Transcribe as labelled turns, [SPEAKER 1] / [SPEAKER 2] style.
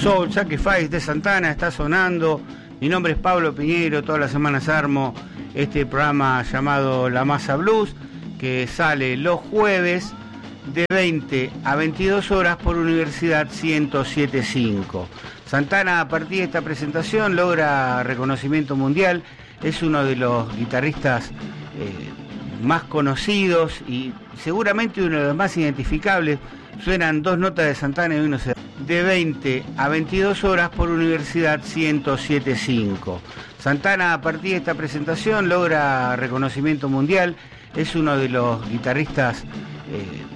[SPEAKER 1] Soul Sacrifice de Santana está sonando. Mi nombre es Pablo Piñeiro. Todas las semanas armo este programa llamado La Masa Blues, que sale los jueves de 20 a 22 horas por Universidad 107.5. Santana, a partir de esta presentación, logra reconocimiento mundial. Es uno de los guitarristas más conocidos y seguramente uno de los más identificables. Suenan dos notas de Santana y uno se... De 20 a 22 horas por Universidad 107.5. Santana, a partir de esta presentación, logra reconocimiento mundial. Es uno de los guitarristas